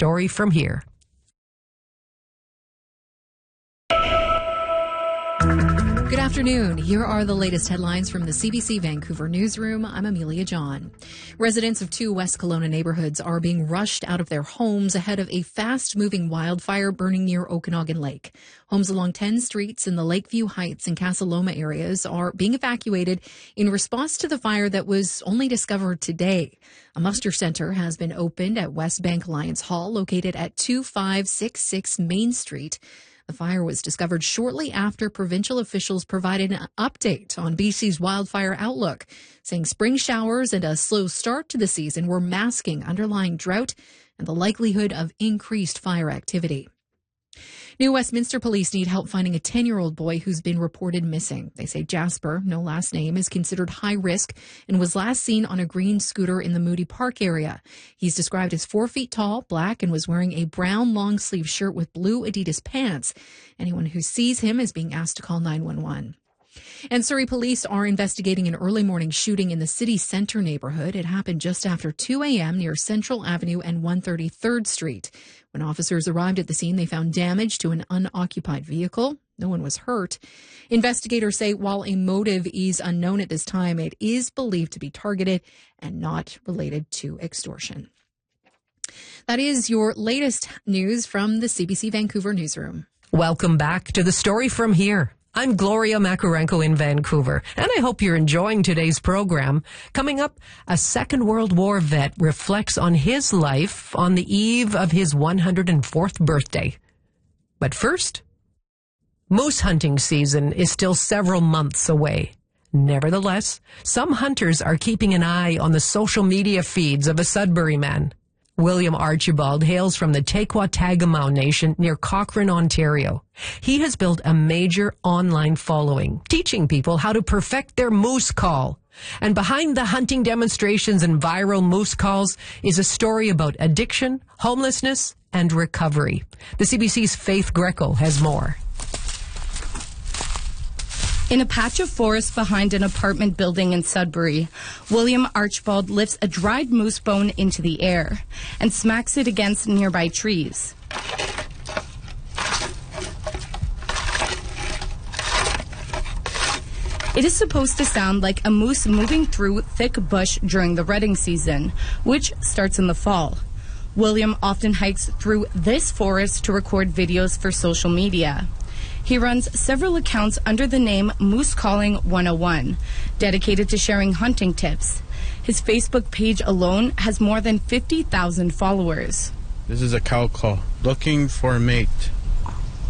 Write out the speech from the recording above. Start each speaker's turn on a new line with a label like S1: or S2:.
S1: story from here.
S2: Good afternoon. Here are the latest headlines from the CBC Vancouver newsroom. I'm Amelia John. Residents of 2 West Kelowna neighborhoods are being rushed out of their homes ahead of a fast-moving wildfire burning near Okanagan Lake. Homes along 10 streets in the Lakeview Heights and Casa Loma areas are being evacuated in response to the fire that was only discovered today. A muster center has been opened at West Bank Alliance Hall, located at 2566 Main Street. The fire was discovered shortly after provincial officials provided an update on BC's wildfire outlook, saying spring showers and a slow start to the season were masking underlying drought and the likelihood of increased fire activity. New Westminster police need help finding a 10-year-old boy who's been reported missing. They say Jasper, no last name, is considered high risk and was last seen on a green scooter in the Moody Park area. He's described as 4 feet tall, black, and was wearing a brown long-sleeve shirt with blue Adidas pants. Anyone who sees him is being asked to call 911. And Surrey police are investigating an early morning shooting in the city centre neighborhood. It happened just after 2 a.m. near Central Avenue and 133rd Street. When officers arrived at the scene, they found damage to an unoccupied vehicle. No one was hurt. Investigators say while a motive is unknown at this time, it is believed to be targeted and not related to extortion. That is your latest news from the CBC Vancouver newsroom.
S1: Welcome back to the story from here. I'm Gloria Makarenko in Vancouver, and I hope you're enjoying today's program. Coming up, a Second World War vet reflects on his life on the eve of his 104th birthday. But first, moose hunting season is still several months away. Nevertheless, some hunters are keeping an eye on the social media feeds of a Sudbury man. William Archibald hails from the Tequah-Tagamou Nation near Cochrane, Ontario. He has built a major online following, teaching people how to perfect their moose call. And behind the hunting demonstrations and viral moose calls is a story about addiction, homelessness, and recovery. The CBC's Faith Greco has more.
S3: In a patch of forest behind an apartment building in Sudbury, William Archibald lifts a dried moose bone into the air and smacks it against nearby trees. It is supposed to sound like a moose moving through thick bush during the rutting season, which starts in the fall. William often hikes through this forest to record videos for social media. He runs several accounts under the name Moose Calling 101, dedicated to sharing hunting tips. His Facebook page alone has more than 50,000 followers.
S4: This is a cow call, looking for a mate.